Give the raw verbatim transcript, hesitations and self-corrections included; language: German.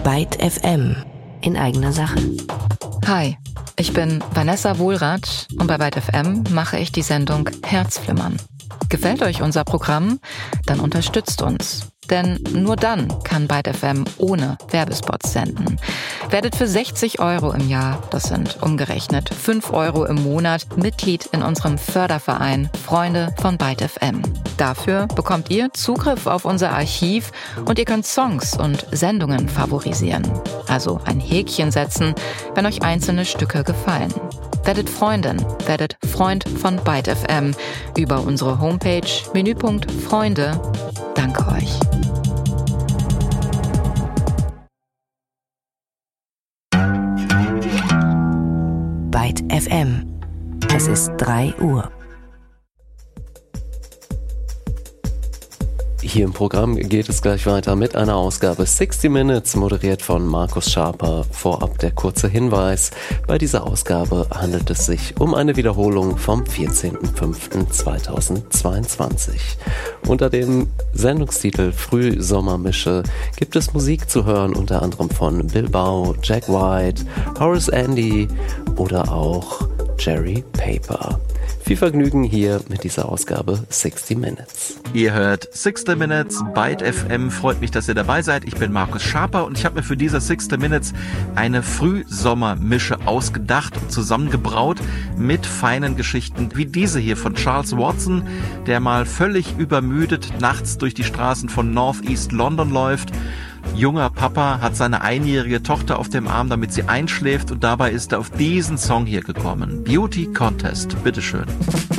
Byte F M in eigener Sache. Hi, ich bin Vanessa Wohlrath und bei Byte F M mache ich die Sendung Herzflimmern. Gefällt euch unser Programm? Dann unterstützt uns. Denn nur dann kann Byte F M ohne Werbespots senden. Werdet für sechzig Euro im Jahr, das sind umgerechnet fünf Euro im Monat, Mitglied in unserem Förderverein Freunde von Byte F M. Dafür bekommt ihr Zugriff auf unser Archiv und ihr könnt Songs und Sendungen favorisieren. Also ein Häkchen setzen, wenn euch einzelne Stücke gefallen. Werdet Freundin, werdet Freund von Byte F M über unsere Homepage Menüpunkt Freunde. Danke euch. Byte F M. Es ist drei Uhr. Hier im Programm geht es gleich weiter mit einer Ausgabe sixty Minutes, moderiert von Markus Schaper. Vorab der kurze Hinweis: Bei dieser Ausgabe handelt es sich um eine Wiederholung vom vierzehnten fünften zweitausendzweiundzwanzig. Unter dem Sendungstitel Frühsommermische gibt es Musik zu hören, unter anderem von Bilbao, Jack White, Horace Andy oder auch Jerry Paper. Viel Vergnügen hier mit dieser Ausgabe sixty Minutes. Ihr hört sixty Minutes, Byte F M. Freut mich, dass ihr dabei seid. Ich bin Markus Schaper und ich habe mir für diese sixty Minutes eine Frühsommermische ausgedacht und zusammengebraut mit feinen Geschichten wie diese hier von Charles Watson, der mal völlig übermüdet nachts durch die Straßen von North East London läuft. Junger Papa hat seine einjährige Tochter auf dem Arm, damit sie einschläft, und dabei ist er auf diesen Song hier gekommen. Beauty Contest. Bitteschön.